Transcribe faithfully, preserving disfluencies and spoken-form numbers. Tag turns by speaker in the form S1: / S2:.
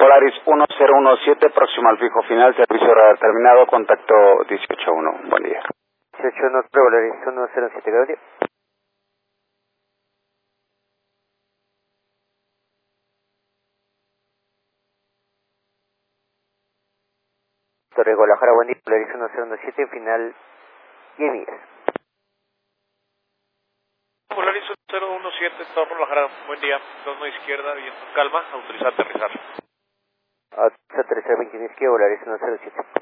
S1: Polaris uno cero uno siete, próximo al fijo final, servicio radar terminado, contacto dieciocho uno. Buen día.
S2: dieciocho uno, Polaris uno cero siete, gracias. Torre Guadalajara, buen día, Polaris uno cero uno siete, final diez millas.
S3: Polaris uno cero uno siete, Torre Guadalajara, buen día, torno izquierda, viento calma, autorizar aterrizar.
S2: Autorizar veintiuno izquierda, Polaris uno cero siete.